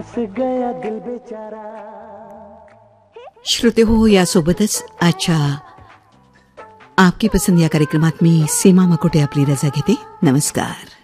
फंस गया दिल बेचारा. श्रोते हो, यासोबतच आजच्या आपकी पसंद या कार्यक्रमात मी सीमा मकोटे आपली रजा घेते. नमस्कार.